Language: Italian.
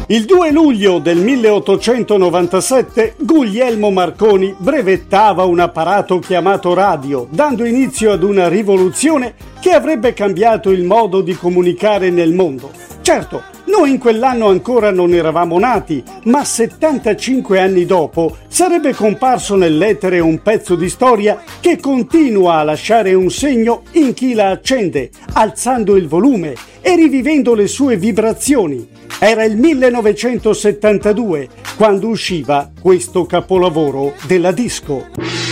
Il 2 luglio del 1897 Guglielmo Marconi brevettava un apparato chiamato radio, dando inizio ad una rivoluzione che avrebbe cambiato il modo di comunicare nel mondo. Certo, noi in quell'anno ancora non eravamo nati, ma 75 anni dopo sarebbe comparso nell'etere un pezzo di storia che continua a lasciare un segno in chi la accende, alzando il volume e rivivendo le sue vibrazioni. Era il 1972 quando usciva questo capolavoro della disco.